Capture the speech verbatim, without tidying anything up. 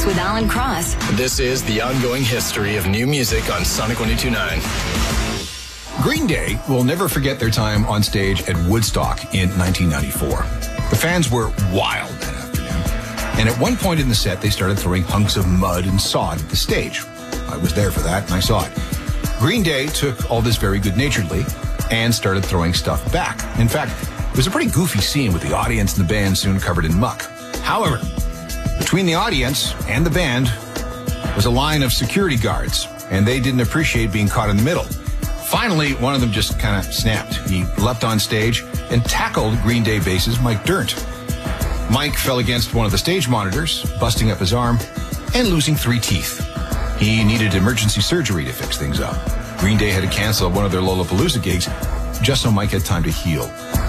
News with Alan Cross. This is the ongoing history of new music on Sonic one oh two point nine. Green Day will never forget their time on stage at Woodstock in nineteen ninety-four. The fans were wild that afternoon, and at one point in the set, they started throwing hunks of mud and sod at the stage. I was there for that, and I saw it. Green Day took all this very good-naturedly and started throwing stuff back. In fact, it was a pretty goofy scene with the audience and the band soon covered in muck. However, between the audience and the band was a line of security guards, and they didn't appreciate being caught in the middle. Finally, one of them just kind of snapped. He leapt on stage and tackled Green Day bassist Mike Dirnt. Mike fell against one of the stage monitors, busting up his arm and losing three teeth. He needed emergency surgery to fix things up. Green Day had to cancel one of their Lollapalooza gigs just so Mike had time to heal.